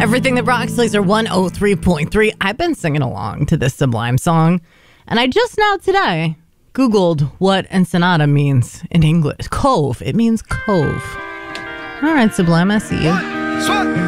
Everything That Rocks, Laser 103.3. I've been singing along to this Sublime song, and I just now today Googled what Ensenada means in English. Cove. It means cove. All right, Sublime, I see you.